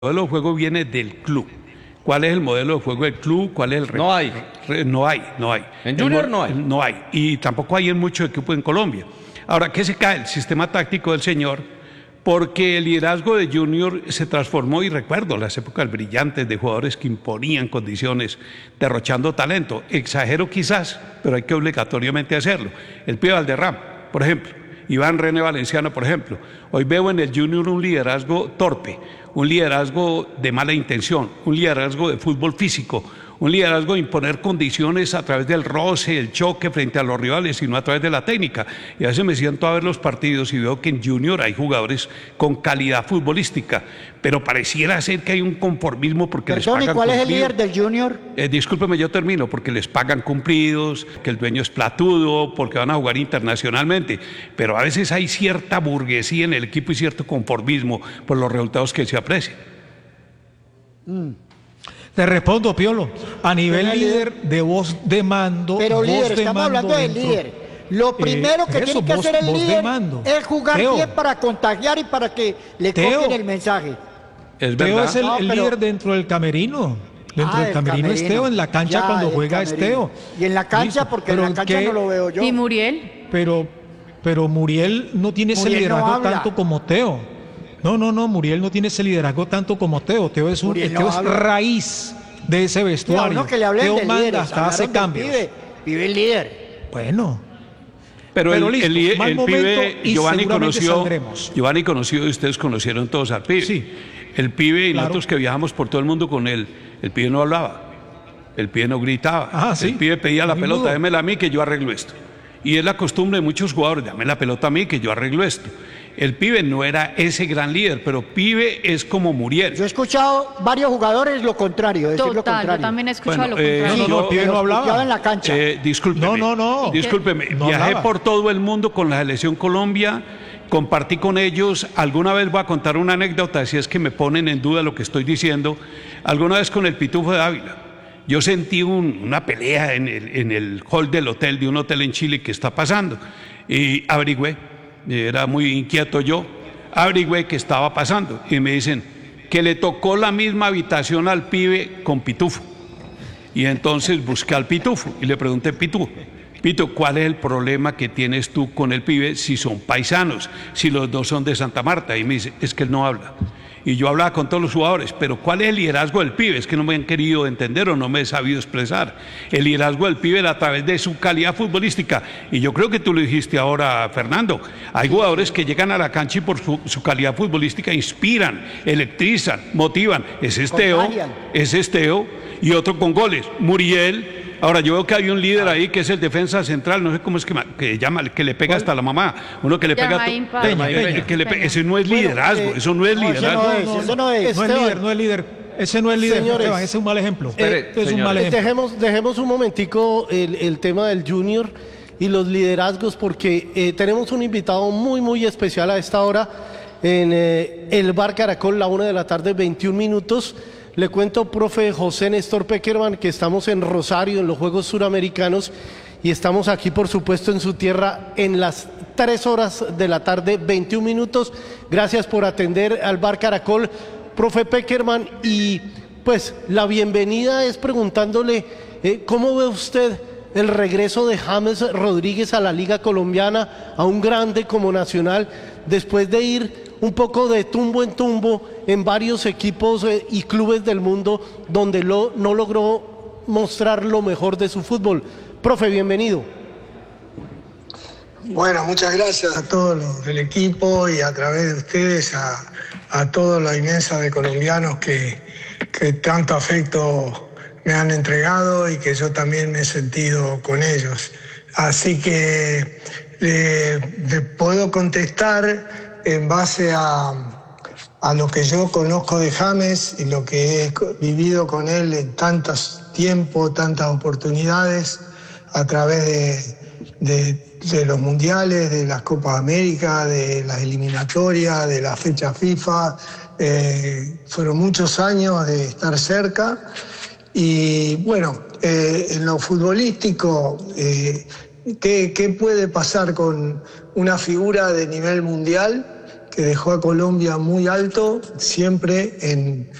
modelo de juego viene del club. ¿Cuál es el modelo de juego del club? ¿Cuál es el No hay. No hay. En Junior no hay. No hay. Y tampoco hay en muchos equipos en Colombia. Ahora, ¿qué se cae? El sistema táctico del señor, porque el liderazgo de Junior se transformó, y recuerdo las épocas brillantes de jugadores que imponían condiciones, derrochando talento. Exagero quizás, pero hay que obligatoriamente hacerlo. El Pibe Valderrama, por ejemplo. Iván René Valenciano, por ejemplo. Hoy veo en el Junior un liderazgo torpe, un liderazgo de mala intención, un liderazgo de fútbol físico, un liderazgo de imponer condiciones a través del roce, el choque frente a los rivales y no a través de la técnica. Y a veces me siento a ver los partidos y veo que en Junior hay jugadores con calidad futbolística, pero pareciera ser que hay un conformismo porque les pagan ¿Y cuál cumplidos. es el líder del Junior? Discúlpeme, yo termino, porque les pagan cumplidos, que el dueño es platudo, porque van a jugar internacionalmente, pero a veces hay cierta burguesía en el equipo y cierto conformismo por los resultados que se aprecian. Te respondo, Piolo. A nivel líder de voz de mando. Pero líder, estamos hablando del líder. Lo primero que tiene que hacer el líder es jugar bien para contagiar y para que le copien el mensaje. Teo es el líder dentro del camerino. Dentro del camerino es Teo, en la cancha cuando juega es Teo. Y en la cancha, porque en la cancha no lo veo yo. ¿Y Muriel? Pero Muriel no tiene ese liderazgo tanto como Teo. No, Muriel no tiene ese liderazgo tanto como Teo. Teo es raíz de ese vestuario. No, que le hablen Teo manda, hasta hace cambios. Vive el líder. Bueno. Pero listo, el pibe, Giovanni conoció, y ustedes conocieron todos al pibe. Sí. El pibe y nosotros que viajamos por todo el mundo con él, el pibe no hablaba, el pibe no gritaba, el pibe pedía la pelota, démela a mí que yo arreglo esto. Y es la costumbre de muchos jugadores, dame la pelota a mí que yo arreglo esto. El pibe no era ese gran líder, pero pibe es como Muriel. Yo he escuchado varios jugadores lo contrario, decir lo contrario. Yo también he escuchado lo contrario. No, el pibe no hablaba. En la cancha. Discúlpeme. Discúlpeme, viajé por todo el mundo con la Selección Colombia, compartí con ellos, alguna vez voy a contar una anécdota, si es que me ponen en duda lo que estoy diciendo, alguna vez con el Pitufo de Ávila. Yo sentí una pelea en el hall del hotel, de un hotel en Chile que está pasando, y averigüé, era muy inquieto yo, averigüé qué estaba pasando, y me dicen que le tocó la misma habitación al pibe con Pitufo, y entonces busqué al Pitufo, y le pregunté, Pito, ¿cuál es el problema que tienes tú con el pibe si son paisanos, si los dos son de Santa Marta? Y me dice, es que él no habla. Y yo hablaba con todos los jugadores, pero ¿cuál es el liderazgo del pibe? Es que no me han querido entender o no me he sabido expresar. El liderazgo del pibe era a través de su calidad futbolística. Y yo creo que tú lo dijiste ahora, Fernando. Hay jugadores que llegan a la cancha y por su calidad futbolística inspiran, electrizan, motivan. Ese es Teo, y otro con goles. Muriel. Ahora, yo veo que hay un líder ahí que es el defensa central, no sé cómo es que llama, que le pega hasta la mamá, uno que le pega... Ese no es liderazgo, eso no es liderazgo. Eso no es. No es líder. Ese no es líder, señores, ese es un mal ejemplo. Dejemos un momentico el tema del Junior y los liderazgos, porque tenemos un invitado muy especial a esta hora en el Bar Caracol, la 1 de la tarde, 21 minutos. Le cuento, profe José Néstor Peckerman, que estamos en Rosario, en los Juegos Suramericanos, y estamos aquí, por supuesto, en su tierra, en las 3 horas de la tarde, 21 minutos. Gracias por atender al Bar Caracol, profe Peckerman, y pues la bienvenida es preguntándole, ¿cómo ve usted el regreso de James Rodríguez a la Liga Colombiana, a un grande como Nacional, después de ir un poco de tumbo en tumbo en varios equipos y clubes del mundo donde no logró mostrar lo mejor de su fútbol? Profe, bienvenido. Bueno, muchas gracias a todos los del equipo y a través de ustedes a toda la inmensa de colombianos que tanto afecto me han entregado y que yo también me he sentido con ellos. Así que le puedo contestar en base a lo que yo conozco de James y lo que he vivido con él en tantos tiempos, tantas oportunidades, a través de los mundiales, de las Copas América, de las eliminatorias, de la fecha FIFA. Fueron muchos años de estar cerca y bueno, en lo futbolístico, ¿qué puede pasar con una figura de nivel mundial que dejó a Colombia muy alto, siempre en